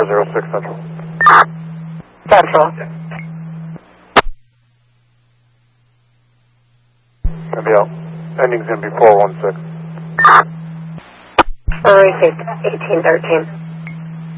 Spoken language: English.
406 Central. Central. Gonna be out. Ending's gonna be 416. Received 1813.